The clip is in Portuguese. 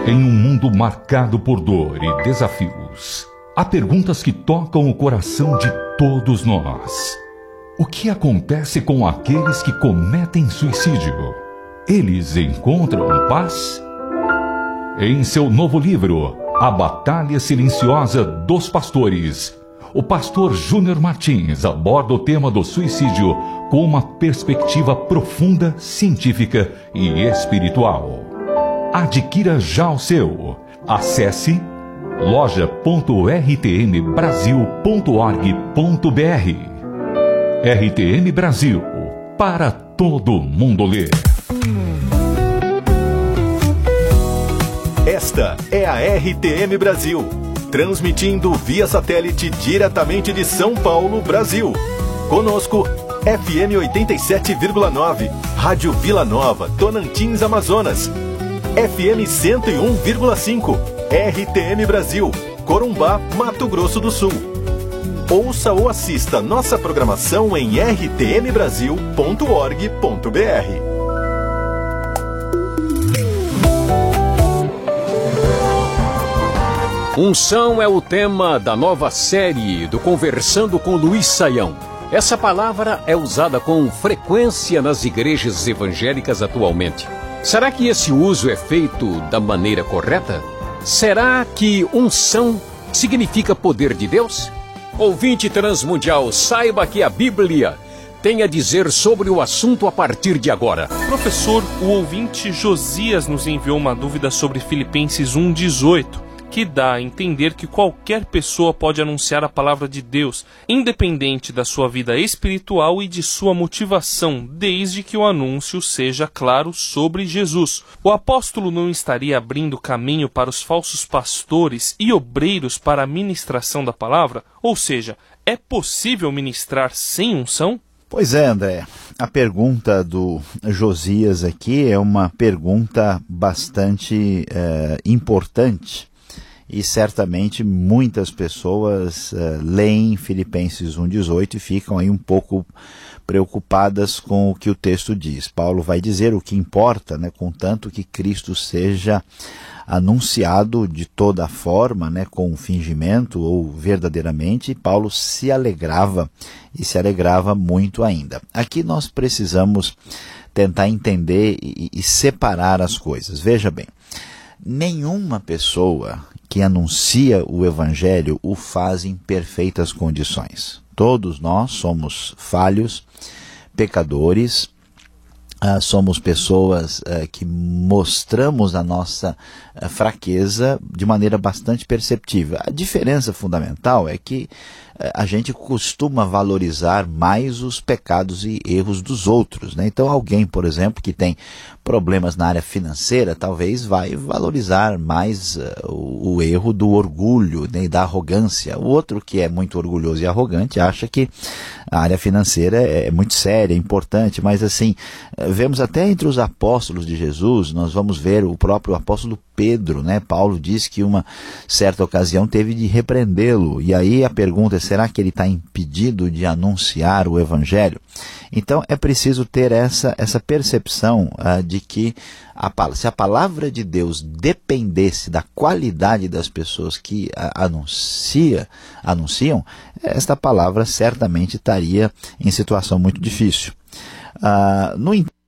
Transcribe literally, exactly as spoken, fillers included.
Em um mundo marcado por dor e desafios, há perguntas que tocam o coração de todos nós. O que acontece com aqueles que cometem suicídio? Eles encontram paz? Em seu novo livro, A Batalha Silenciosa dos Pastores, o pastor Júnior Martins aborda o tema do suicídio com uma perspectiva profunda, científica e espiritual. Adquira já o seu. Acesse loja ponto r t m brasil ponto org ponto b r. R T M Brasil, para todo mundo ler. Esta é a R T M Brasil, transmitindo via satélite diretamente de São Paulo, Brasil. Conosco, F M oitenta e sete vírgula nove, Rádio Vila Nova, Tocantins, Amazonas. F M cento e um vírgula cinco, R T M Brasil, Corumbá, Mato Grosso do Sul. Ouça ou assista nossa programação em r t m brasil ponto org ponto b r. Unção é o tema da nova série do Conversando com Luiz Saião. Essa palavra é usada com frequência nas igrejas evangélicas atualmente. Será que esse uso é feito da maneira correta? Será que unção significa poder de Deus? Ouvinte transmundial, saiba que a Bíblia tem a dizer sobre o assunto a partir de agora. Professor, o ouvinte Josias nos enviou uma dúvida sobre Filipenses um, dezoito. Que dá a entender que qualquer pessoa pode anunciar a palavra de Deus, independente da sua vida espiritual e de sua motivação, desde que o anúncio seja claro sobre Jesus. O apóstolo não estaria abrindo caminho para os falsos pastores e obreiros para a ministração da palavra? Ou seja, é possível ministrar sem unção? Pois é, André. A pergunta do Josias aqui é uma pergunta bastante é, importante. E certamente muitas pessoas uh, leem Filipenses um, dezoito e ficam aí um pouco preocupadas com o que o texto diz. Paulo vai dizer o que importa, né, contanto que Cristo seja anunciado de toda forma, né, com fingimento ou verdadeiramente. Paulo se alegrava e se alegrava muito ainda. Aqui nós precisamos tentar entender e, e separar as coisas. Veja bem, nenhuma pessoa que anuncia o Evangelho o faz em perfeitas condições. Todos nós somos falhos, pecadores, uh, somos pessoas uh, que mostramos a nossa uh, fraqueza de maneira bastante perceptível. A diferença fundamental é que uh, a gente costuma valorizar mais os pecados e erros dos outros, né? Então alguém, por exemplo, que tem problemas na área financeira, talvez vai valorizar mais uh, o, o erro do orgulho, né, e da arrogância. O outro que é muito orgulhoso e arrogante acha que a área financeira é, é muito séria, é importante, mas assim, uh, vemos até entre os apóstolos de Jesus, nós vamos ver o próprio apóstolo Pedro, né? Paulo diz que uma certa ocasião teve de repreendê-lo, e aí a pergunta é, será que ele está impedido de anunciar o Evangelho? Então é preciso ter essa, essa percepção uh, de que a, se a palavra de Deus dependesse da qualidade das pessoas que uh, anuncia, anunciam, esta palavra certamente estaria em situação muito difícil. Uh, no entanto,